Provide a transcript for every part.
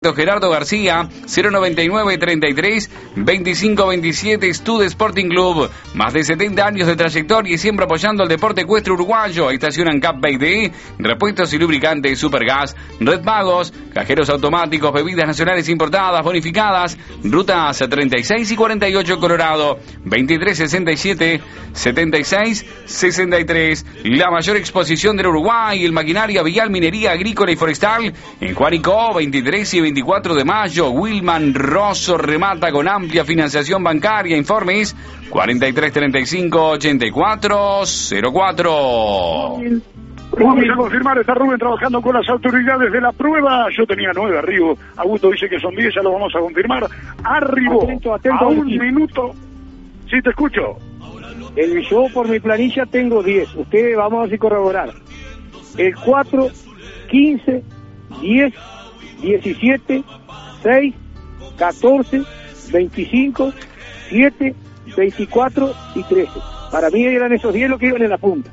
Gerardo García, 099-33-2527, Stud Sporting Club. Más de 70 años de trayectoria y siempre apoyando al deporte ecuestre uruguayo. Estacionan Cap BD, repuestos y lubricantes, Supergas, Red Pagos, cajeros automáticos, bebidas nacionales importadas, bonificadas, rutas 36 y 48 Colorado, 2367-7663. La mayor exposición del Uruguay, el maquinaria vial, minería, agrícola y forestal, en Juanico, 23 y 24 de mayo. Wilman Rosso remata con amplia financiación bancaria. Informes 4335-8404. Vamos a confirmar, está Rubén trabajando con las autoridades de la prueba. Yo tenía 9, arribo. Augusto dice que son 10, ya lo vamos a confirmar. Arribo, atento, a un minuto. Sí, te escucho. Yo por mi planilla tengo 10. Ustedes vamos a ver si corroborar. El 4, 15, 10, 17, 6, 14, 25, 7, 24 y 13. Para mí eran esos 10 los que iban en la punta.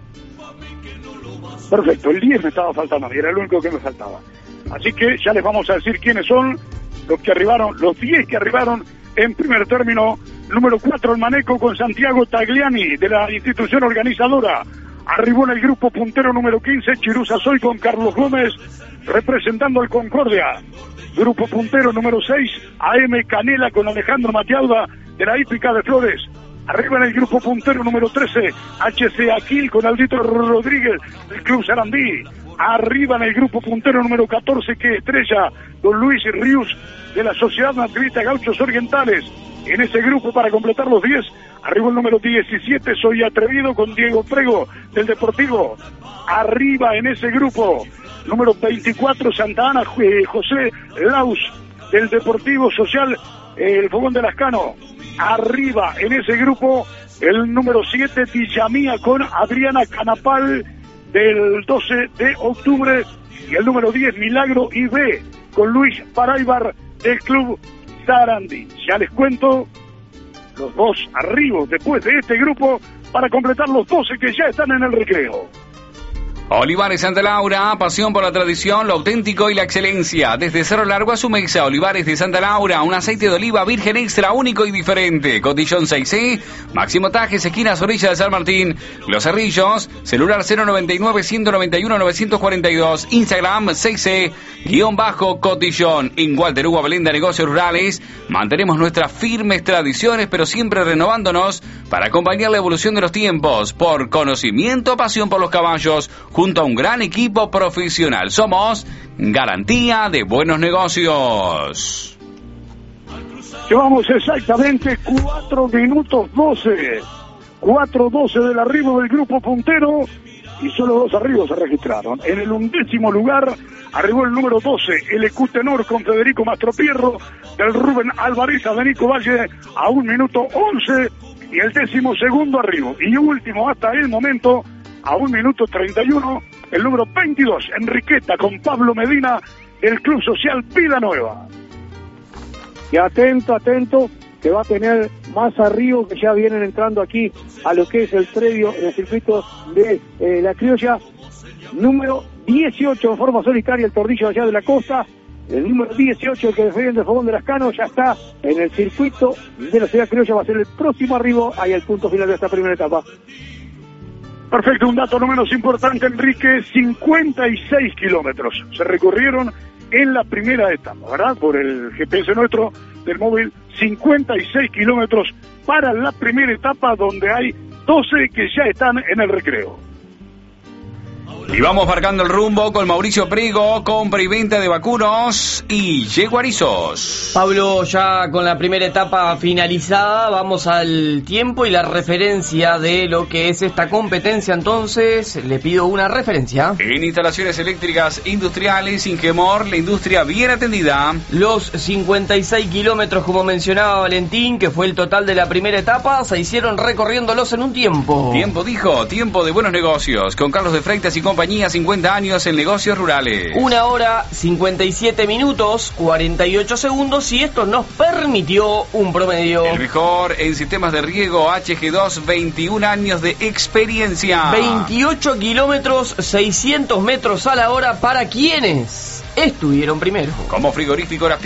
Perfecto, el 10 me estaba faltando, era el único que me faltaba. Así que ya les vamos a decir quiénes son los que arribaron, los 10 que arribaron en primer término. Número 4, el Maneco con Santiago Tagliani, de la institución organizadora. Arribó en el grupo puntero número 15, Chiruza Soy con Carlos Gómez, representando al Concordia. Grupo puntero número 6, AM Canela con Alejandro Matiauda, de la Hípica de Flores. Arriba en el grupo puntero número 13, HC Aquil con Aldito Rodríguez, del Club Sarandí. Arriba en el grupo puntero número 14, que estrella don Luis Ríos, de la Sociedad Madridista Gauchos Orientales. En ese grupo, para completar los 10, arriba el número 17, Soy Atrevido con Diego Prego, del Deportivo. Arriba en ese grupo, número 24, Santa Ana, José Laus, del Deportivo Social, el Fogón de Lascano. Arriba en ese grupo, el número 7, Villamía con Adriana Canapal, del 12 de octubre. Y el número 10, Milagro IB, con Luis Paraibar, del Club Sarandí. Ya les cuento los dos arribos después de este grupo para completar los 12 que ya están en el recreo. Olivares Santa Laura, pasión por la tradición, lo auténtico y la excelencia. Desde Cerro Largo a su mesa, Olivares de Santa Laura, un aceite de oliva virgen extra único y diferente. Cotillón 6C, Máximo Tajes, esquinas orilla de San Martín. Los Cerrillos, celular 099-191-942, Instagram 6C-Cotillón. En Walter Hugo Belenda, Negocios Rurales, mantenemos nuestras firmes tradiciones, pero siempre renovándonos para acompañar la evolución de los tiempos. Por conocimiento, pasión por los caballos, junto a un gran equipo profesional. Somos garantía de buenos negocios. Llevamos exactamente 4 minutos 12. 4:12 del arribo del grupo puntero y solo 2 arribos se registraron. En el 11º lugar arribó el número 12, el EQ Tenor con Federico Mastropierro, del Rubén Álvarez de Nico Valle, a 1 minuto 11. Y el 12º arribo y último hasta el momento, a 1 minuto 31, el número 22, Enriqueta con Pablo Medina, del Club Social Vida Nueva. Y atento, que va a tener más arriba que ya vienen entrando aquí a lo que es el previo en el circuito de la criolla. Número 18 en forma solitaria, el Tordillo allá de la costa. El número 18, el que defiende el Fogón de Lascano, ya está en el circuito de la ciudad criolla, va a ser el próximo arribo, ahí al punto final de esta primera etapa. Perfecto, un dato no menos importante, Enrique, 56 kilómetros se recorrieron en la primera etapa, ¿verdad? Por el GPS nuestro del móvil, 56 kilómetros para la primera etapa, donde hay 12 que ya están en el recreo. Y vamos marcando el rumbo con Mauricio Prego, compra y venta de vacunos y Yeguarizos. Pablo, ya con la primera etapa finalizada, vamos al tiempo y la referencia de lo que es esta competencia. Entonces, le pido una referencia. En instalaciones eléctricas industriales, Ingemor, la industria bien atendida. Los 56 kilómetros, como mencionaba Valentín, que fue el total de la primera etapa, se hicieron recorriéndolos en un tiempo. Tiempo de buenos negocios, con Carlos de Freitas y compañía, 50 años en negocios rurales. 1 hora, 57 minutos, 48 segundos, y esto nos permitió un promedio. El mejor en sistemas de riego, HG2, 21 años de experiencia. 28 kilómetros, 600 metros a la hora, ¿para quiénes? estuvieron primero. Como Frigorífico La